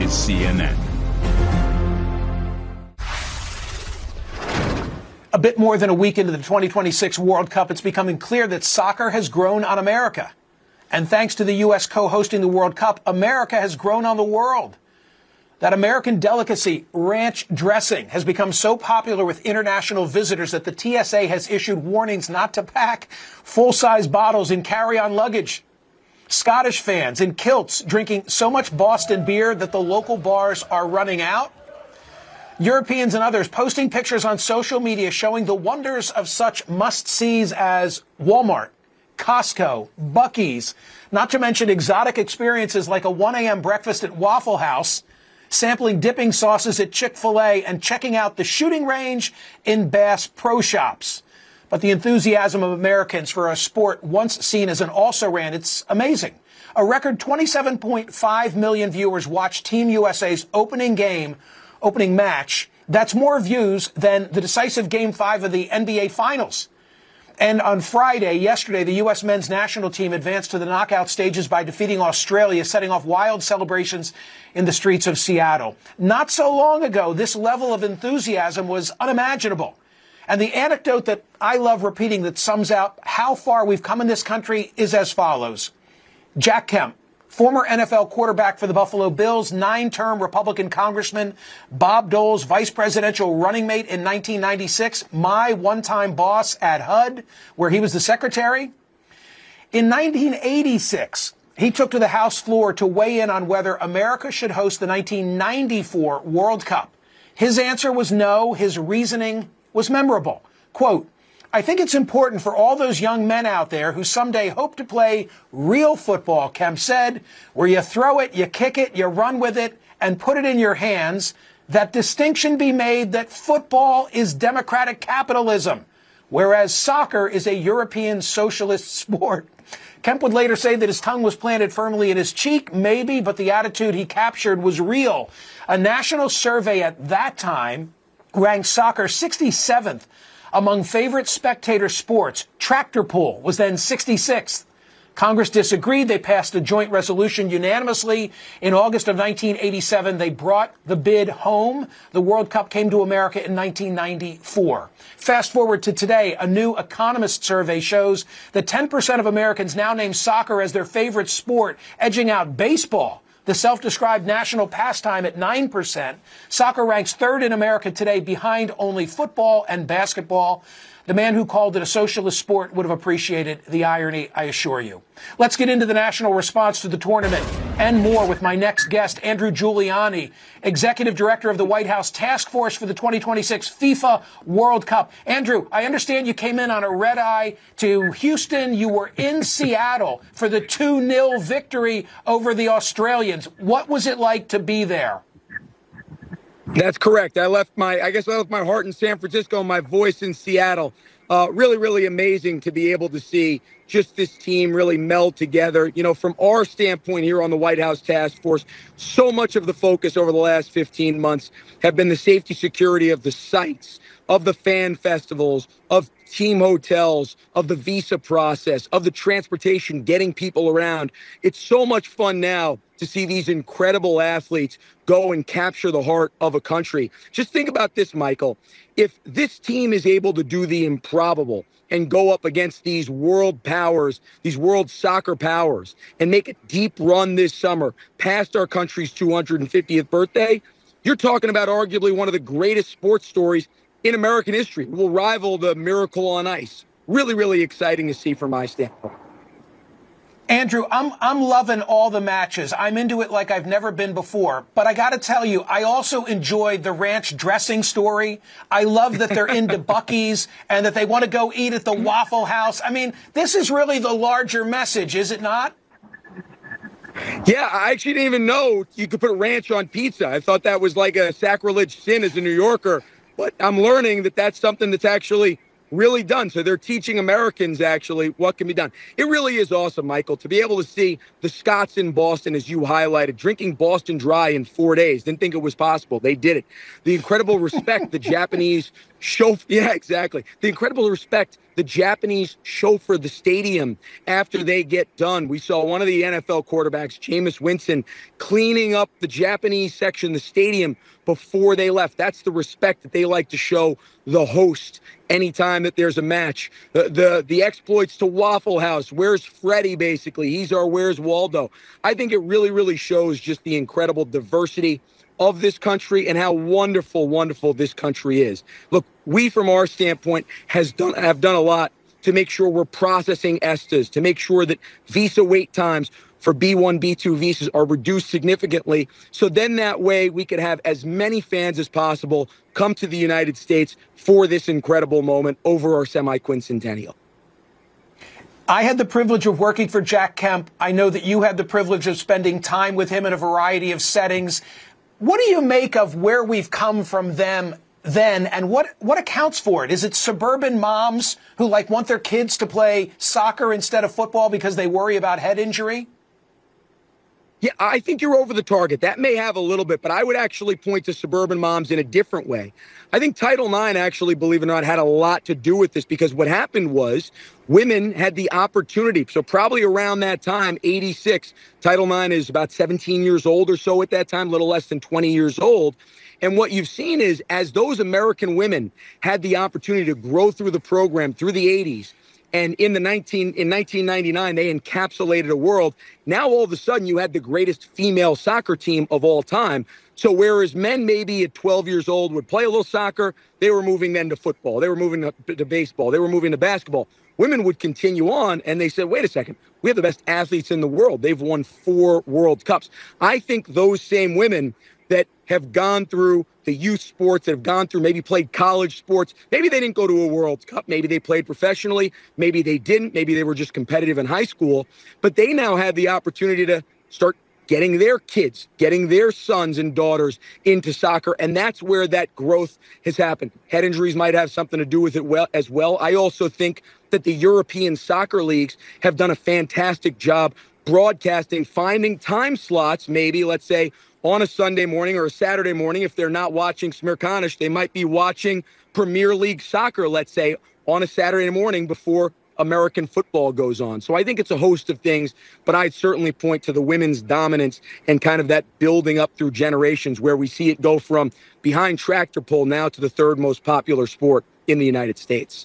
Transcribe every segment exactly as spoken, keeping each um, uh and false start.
is C N N. A bit more than a week into the twenty twenty-six World Cup, it's becoming clear that soccer has grown on America. And thanks to the U S co-hosting the World Cup, America has grown on the world. That American delicacy, ranch dressing, has become so popular with international visitors that the T S A has issued warnings not to pack full-size bottles in carry-on luggage. Scottish fans in kilts drinking so much Boston beer that the local bars are running out. Europeans and others posting pictures on social media showing the wonders of such must-sees as Walmart, Costco, Buc-ee's, not to mention exotic experiences like a one a.m. breakfast at Waffle House, sampling dipping sauces at Chick-fil-A, and checking out the shooting range in Bass Pro Shops. But the enthusiasm of Americans for a sport once seen as an also-ran, it's amazing. A record twenty-seven point five million viewers watched Team U S A's opening game, opening match. That's more views than the decisive Game five of the N B A Finals. And on Friday, yesterday, the U S men's national team advanced to the knockout stages by defeating Australia, setting off wild celebrations in the streets of Seattle. Not so long ago, this level of enthusiasm was unimaginable. And the anecdote that I love repeating that sums out how far we've come in this country is as follows. Jack Kemp, former N F L quarterback for the Buffalo Bills, nine-term Republican congressman, Bob Dole's vice presidential running mate in nineteen ninety-six, my one-time boss at H U D, where he was the secretary. In nineteen eighty-six, he took to the House floor to weigh in on whether America should host the nineteen ninety-four World Cup. His answer was no. His reasoning was memorable. Quote, I think it's important for all those young men out there who someday hope to play real football, Kemp said, where you throw it, you kick it, you run with it, and put it in your hands, that distinction be made that football is democratic capitalism, whereas soccer is a European socialist sport. Kemp would later say that his tongue was planted firmly in his cheek, maybe, but the attitude he captured was real. A national survey at that time ranked soccer sixty-seventh among favorite spectator sports. Tractor pull was then sixty-sixth. Congress disagreed. They passed a joint resolution unanimously. In August of nineteen eighty-seven, they brought the bid home. The World Cup came to America in nineteen ninety-four. Fast forward to today, a new Economist survey shows that ten percent of Americans now name soccer as their favorite sport, edging out baseball, the self-described national pastime, at nine percent. Soccer ranks third in America today, behind only football and basketball. The man who called it a socialist sport would have appreciated the irony, I assure you. Let's get into the national response to the tournament and more with my next guest, Andrew Giuliani, Executive Director of the White House Task Force for the twenty twenty-six FIFA World Cup. Andrew, I understand you came in on a red eye to Houston. You were in Seattle for the two nil victory over the Australians. What was it like to be there? That's correct. I left my, I guess I left my heart in San Francisco and my voice in Seattle. Uh, really, really amazing to be able to see just this team really meld together. You know, from our standpoint here on the White House Task Force, so much of the focus over the last fifteen months have been the safety, security of the sites, of the fan festivals, of team hotels, of the visa process, of the transportation, getting people around. It's so much fun now to see these incredible athletes go and capture the heart of a country. Just think about this, Michael. If this team is able to do the improbable and go up against these world powers, these world soccer powers, and make a deep run this summer past our country's two hundred fiftieth birthday, you're talking about arguably one of the greatest sports stories in American history. It will rival the Miracle on Ice. Really, really exciting to see from my standpoint. Andrew, I'm I'm loving all the matches. I'm into it like I've never been before. But I got to tell you, I also enjoyed the ranch dressing story. I love that they're into Buc-ee's and that they want to go eat at the Waffle House. I mean, this is really the larger message, is it not? Yeah, I actually didn't even know you could put ranch on pizza. I thought that was like a sacrilege sin as a New Yorker. But I'm learning that that's something that's actually really done. So they're teaching Americans actually what can be done. It really is awesome, Michael, to be able to see the Scots in Boston, as you highlighted, drinking Boston Dry in four days. Didn't think it was possible. They did it. The incredible respect the Japanese show. Yeah, exactly. The incredible respect the Japanese show for the stadium after they get done. We saw one of the N F L quarterbacks, Jameis Winston, cleaning up the Japanese section, the stadium, before they left. That's the respect that they like to show the host anytime that there's a match. The the, the exploits to Waffle House. Where's Freddie, basically? He's our Where's Waldo. I think it really, really shows just the incredible diversity of this country and how wonderful, wonderful this country is. Look, we from our standpoint has done have done a lot to make sure we're processing E S T As, to make sure that visa wait times for B one, B two visas are reduced significantly. So then that way we could have as many fans as possible come to the United States for this incredible moment over our semi-quincentennial. I had the privilege of working for Jack Kemp. I know that you had the privilege of spending time with him in a variety of settings. What do you make of where we've come from them then, and what what accounts for it? Is it suburban moms who like want their kids to play soccer instead of football because they worry about head injury? Yeah, I think you're over the target. That may have a little bit, but I would actually point to suburban moms in a different way. I think Title nine actually, believe it or not, had a lot to do with this, because what happened was women had the opportunity. So probably around that time, eighty-six, Title nine is about seventeen years old or so at that time, a little less than twenty years old. And what you've seen is as those American women had the opportunity to grow through the program through the eighties, and in the nineteen in nineteen ninety-nine, they encapsulated a world. Now, all of a sudden, you had the greatest female soccer team of all time. So whereas men maybe at twelve years old would play a little soccer, they were moving then to football. They were moving to, to baseball. They were moving to basketball. Women would continue on, and they said, wait a second, we have the best athletes in the world. They've won four World Cups. I think those same women that have gone through the youth sports, that have gone through, maybe played college sports. Maybe they didn't go to a World Cup. Maybe they played professionally. Maybe they didn't. Maybe they were just competitive in high school. But they now had the opportunity to start getting their kids, getting their sons and daughters into soccer. And that's where that growth has happened. Head injuries might have something to do with it well as well. I also think that the European soccer leagues have done a fantastic job broadcasting, finding time slots, maybe, let's say, on a Sunday morning or a Saturday morning. If they're not watching Smirkanish, they might be watching Premier League soccer, let's say, on a Saturday morning before American football goes on. So I think it's a host of things, but I'd certainly point to the women's dominance and kind of that building up through generations, where we see it go from behind tractor pull now to the third most popular sport in the United States.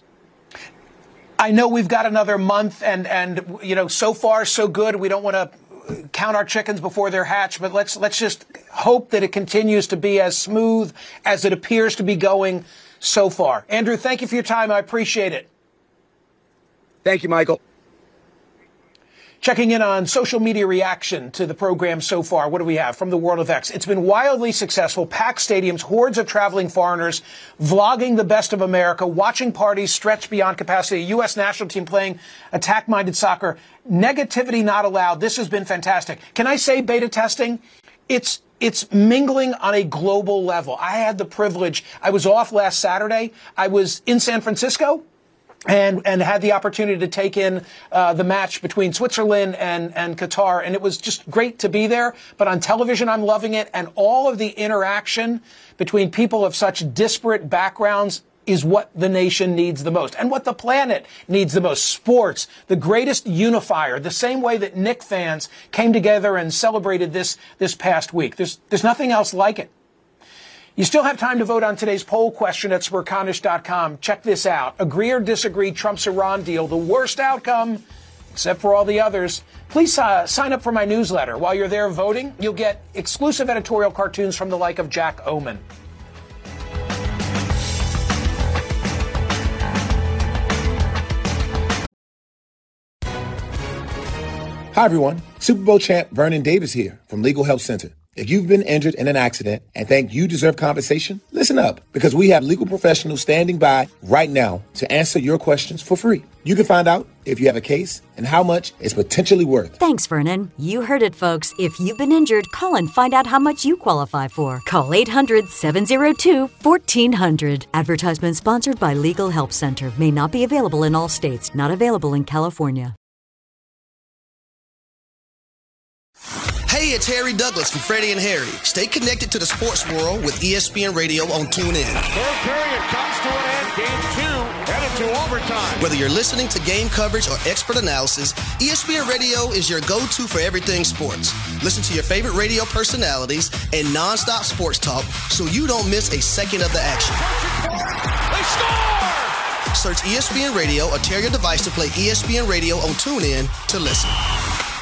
I know we've got another month, and, and you know, so far so good. We don't want to count our chickens before they're hatched, but let's let's just hope that it continues to be as smooth as it appears to be going so far. Andrew, thank you for your time. I appreciate it. Thank you, Michael. Checking in on social media reaction to the program so far. What do we have from the world of X? It's been wildly successful. Packed stadiums, hordes of traveling foreigners, vlogging the best of America, watching parties stretch beyond capacity, a U S national team playing attack-minded soccer. Negativity not allowed. This has been fantastic. Can I say beta testing? It's It's mingling on a global level. I had the privilege. I was off last Saturday. I was in San Francisco. And, and had the opportunity to take in uh, the match between Switzerland and, and Qatar. And it was just great to be there. But on television, I'm loving it. And all of the interaction between people of such disparate backgrounds is what the nation needs the most, and what the planet needs the most. Sports, the greatest unifier, the same way that Knicks fans came together and celebrated this this past week. There's, there's nothing else like it. You still have time to vote on today's poll question at Smirkanish dot com. Check this out. Agree or disagree Trump's Iran deal, the worst outcome, except for all the others. Please uh, sign up for my newsletter. While you're there voting, you'll get exclusive editorial cartoons from the like of Jack Oman. Hi, everyone. Super Bowl champ Vernon Davis here from Legal Help Center. If you've been injured in an accident and think you deserve compensation, listen up, because we have legal professionals standing by right now to answer your questions for free. You can find out if you have a case and how much it's potentially worth. Thanks, Vernon. You heard it, folks. If you've been injured, call and find out how much you qualify for. Call eight hundred, seven oh two, fourteen hundred. Advertisement sponsored by Legal Help Center. May not be available in all states. Not available in California. Hey, Hey, it's Harry Douglas from Freddie and Harry. Stay connected to the sports world with E S P N Radio on TuneIn. Third period comes to an end. Game two headed to overtime. Whether you're listening to game coverage or expert analysis, E S P N Radio is your go-to for everything sports. Listen to your favorite radio personalities and nonstop sports talk so you don't miss a second of the action. They score! Search E S P N Radio or tear your device to play E S P N Radio on TuneIn to listen.